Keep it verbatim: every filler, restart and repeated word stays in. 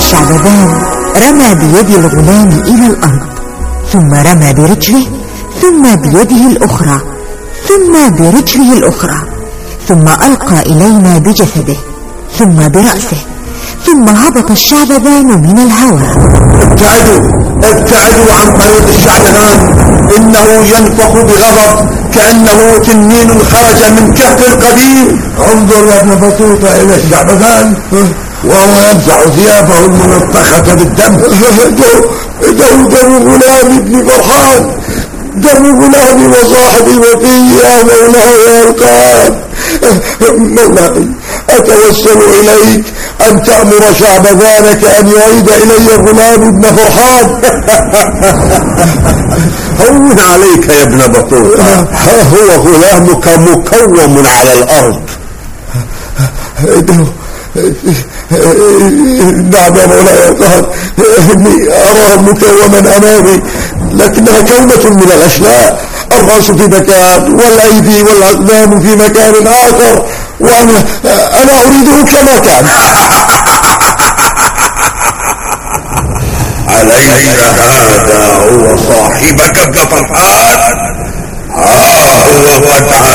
الشعبذان رمى بيد الغلام إلى الأرض، ثم رمى برجله، ثم بيده الأخرى، ثم برجله الأخرى، ثم ألقى إلينا بجسده، ثم برأسه، ثم هبط الشعبذان من الهواء. ابتعدوا ابتعدوا عن طريق الشعبذان، إنه ينفخ بغضب كأنه تنين خرج من كهف القديم. انظر يا ابن بطوطة إلى الشعبذان وهو يمسح ثيابه الملطخة بالدم. دم دم غلام ابن فرحان، دم غلامي وصاحبي وفي يا مولاه يا القاب. مولاي أتوسل إليك أن تأمر شعبذانك أن يعيد إلي غلام ابن فرحان. هون عليك يا ابن بطوطة، ها هو غلامك مكوم على الأرض. نعم يا مولاي القهر، إني أراه مكوما أمامي، لكنها كومة من الأشلاء، الرأس في مكان والأيدي والأقدام في مكان آخر، وأنا أنا أريده كما كان. أليس هذا هو صاحبك ابن فرحان؟ ها هو قد